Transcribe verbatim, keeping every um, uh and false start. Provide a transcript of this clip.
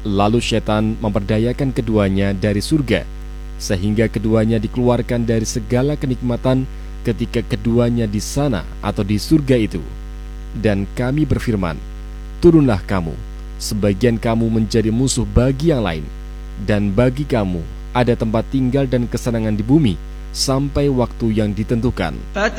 Lalu setan memperdayakan keduanya dari surga, sehingga keduanya dikeluarkan dari segala kenikmatan ketika keduanya di sana atau di surga itu. Dan kami berfirman, turunlah kamu, sebagian kamu menjadi musuh bagi yang lain, dan bagi kamu ada tempat tinggal dan kesenangan di bumi sampai waktu yang ditentukan.